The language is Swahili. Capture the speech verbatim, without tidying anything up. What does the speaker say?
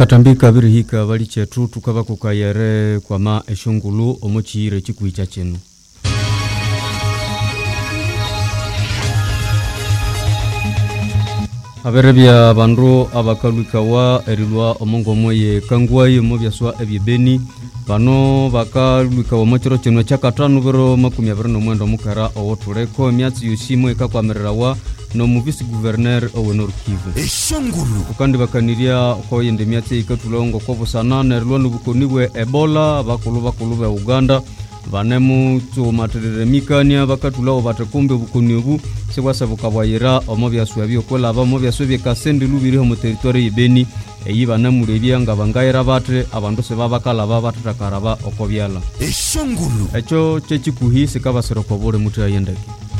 Katambika birihika bali chetu tukaba kukayere kwa ma eshongulu omochire chikuicha chenu. Aberebya bandu abakalwikawa erilwa omongo moye kangwaye mo byaswa ebyebeni bano bakalwikawa mochiro cheno chakatanu bero makumi abiri n'omwenda omukara owotuleko emyatsi yoshimo ekakwamererawa no muvisi gouverneur owenor Kivu eshongulu ukandi bakaniria ko yende myatsi ikatulongo ko busana nerilwa nubukonibwe Ebola bakulu bakulu ba Uganda banemu tu materere mikania bakatula obatekombe bukoni obu sebwasa bukabwayira omobyaswa byokola aba mobyaswa byekasende lubiri ho mu territoire yibeni eyi banamurebya nga bangayira bate abandu se babakala babatakaraba okobyala eshongulu echo chechikuhi sikabasero ko bole mutu ayendeke.